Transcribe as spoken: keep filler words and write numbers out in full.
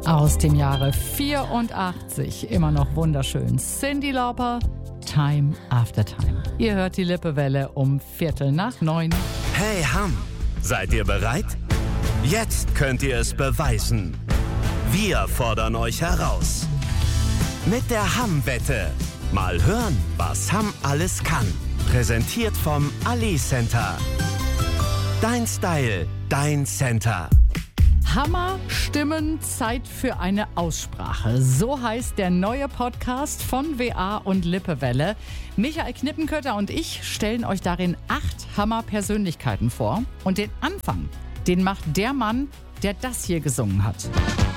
Aus dem Jahre vierundachtzig, immer noch wunderschön. Cyndi Lauper, Time After Time. Ihr hört die Lippewelle um Viertel nach neun. Hey Hamm, seid ihr bereit? Jetzt könnt ihr es beweisen. Wir fordern euch heraus. Mit der Hamm-Wette. Mal hören, was Hamm alles kann. Präsentiert vom Ali Center. Dein Style, dein Center. Hammer, Stimmen, Zeit für eine Aussprache. So heißt der neue Podcast von W A und Lippewelle. Michael Knippenkötter und ich stellen euch darin acht Hammer-Persönlichkeiten vor. Und den Anfang, den macht der Mann, der das hier gesungen hat.